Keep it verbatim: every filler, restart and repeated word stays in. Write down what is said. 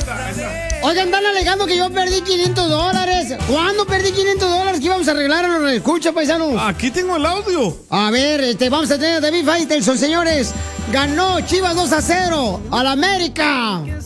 Oigan, están alegando que yo perdí quinientos dólares. ¿Cuándo perdí quinientos dólares? ¿Qué íbamos a arreglar a los escucha, paisanos? Aquí tengo el audio. A ver, este, vamos a tener a David Faitelson, señores. Ganó Chivas dos a cero al América.